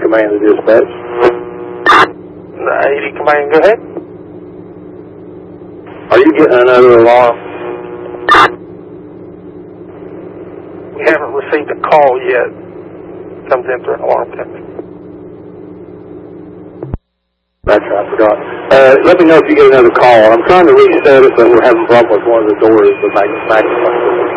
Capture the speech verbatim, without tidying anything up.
command to dispatch. The eighty command, go ahead. Are you getting another alarm? We haven't received a call yet. Comes in through an alarm company. That's right, I forgot. Uh, let me know if you get another call. I'm trying to reset it, but we're having a problem with one of the doors, the magnifying.